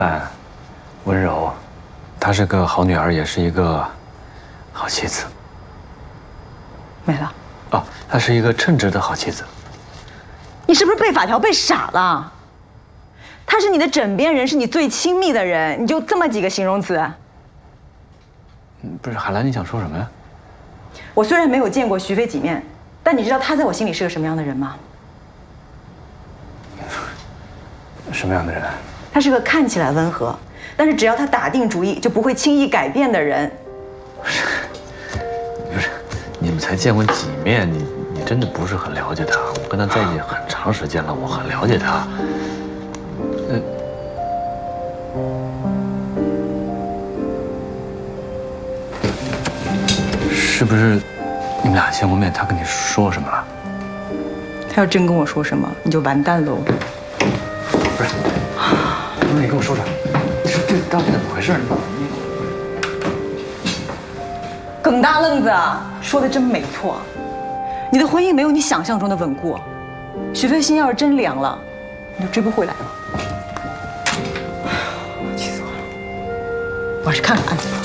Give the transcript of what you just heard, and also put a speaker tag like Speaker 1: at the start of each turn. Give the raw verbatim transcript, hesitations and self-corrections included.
Speaker 1: 淡、温柔，她是个好女儿，也是一个好妻子。
Speaker 2: 没了。
Speaker 1: 哦，她是一个称职的好妻子。
Speaker 2: 你是不是背法条背傻了？他是你的枕边人，是你最亲密的人，你就这么几个形容词？
Speaker 1: 嗯，不是海兰，你想说什么呀？
Speaker 2: 我虽然没有见过徐飞几面，但你知道他在我心里是个什么样的人吗？
Speaker 1: 什么样的人？
Speaker 2: 他是个看起来温和，但是只要他打定主意就不会轻易改变的人。
Speaker 1: 不是，不是，你们才见过几面，你你真的不是很了解他。我跟他在一起很长时间了，我很了解他。呃，是不是你们俩见过面？他跟你说什么了？
Speaker 2: 他要真跟我说什么，你就完蛋喽。
Speaker 1: 不是，不是你跟我说说，这这到底怎么回事？你
Speaker 2: 耿大愣子，说的真没错，你的婚姻没有你想象中的稳固。许飞心要是真凉了，你就追不回来了。气死我了！我还是看看案子吧。